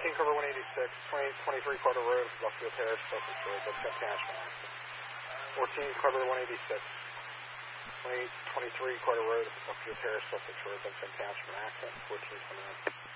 Cover 186, 23 Carter Road, Buckfield Terrace, self-insured, that's attachment access. 14 Cover 186, 23 Carter Road, Buckfield Terrace, self-insured, that's attachment access. 14 coming in.